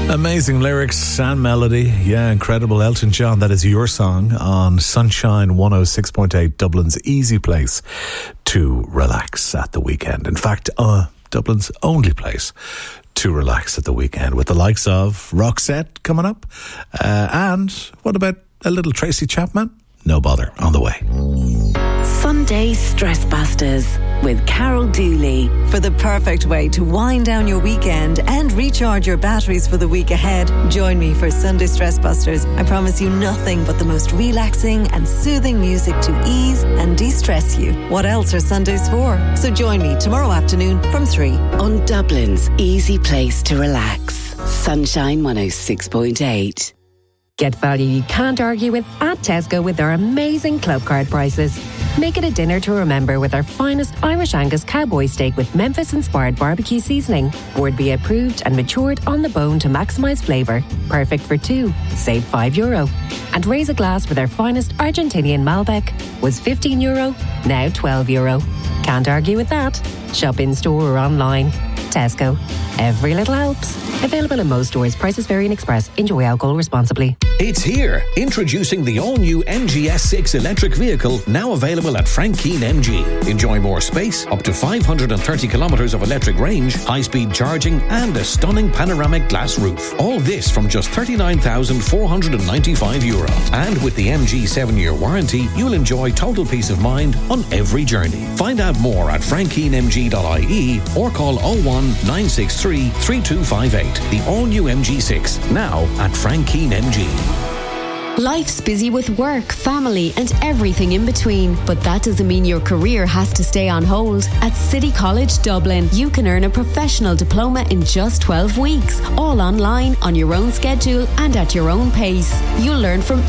Amazing lyrics and melody. Yeah, incredible. Elton John, that is your song on Sunshine 106.8, Dublin's easy place to relax at the weekend. In fact, Dublin's only place to relax at the weekend, with the likes of Roxette coming up. And what about a little Tracy Chapman? No bother, on the way. Sunday Stress Busters with Carol Dooley. For the perfect way to wind down your weekend and recharge your batteries for the week ahead, join me for Sunday Stress Busters. I promise you nothing but the most relaxing and soothing music to ease and de-stress you. What else are Sundays for? So join me tomorrow afternoon from 3 on Dublin's easy place to relax. Sunshine 106.8. Get value you can't argue with at Tesco with their amazing club card prices. Make it a dinner to remember with our finest Irish Angus cowboy steak with Memphis-inspired barbecue seasoning. Board be approved and matured on the bone to maximise flavour. Perfect for two. Save €5. And raise a glass with our finest Argentinian Malbec. Was €15, now €12. Can't argue with that. Shop in store or online. Tesco. Every little helps. Available in most stores. Prices vary in Express. Enjoy alcohol responsibly. It's here. Introducing the all-new MG S6 electric vehicle, now available at Frank Keane MG. Enjoy more space, up to 530 kilometres of electric range, high-speed charging, and a stunning panoramic glass roof. All this from just €39,495. And with the MG 7-year warranty, you'll enjoy total peace of mind on every journey. Find out more at frankkeanemg.ie or call 01 963 3258. The all-new MG6, now at Frank Keane MG. Life's busy with work, family and everything in between, but that doesn't mean your career has to stay on hold. At City College Dublin, you can earn a professional diploma in just 12 weeks, all online, on your own schedule and at your own pace. You'll learn from